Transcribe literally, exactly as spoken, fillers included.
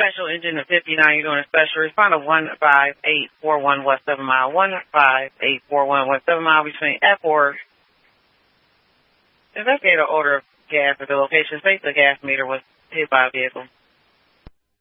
Special Engine of fifty-nine, you're doing a special. Respond to one five eight four one West seven Mile. one five eight four one West seven Mile between Epworth. Investigator order of gas at the location. States the gas meter was hit by a vehicle.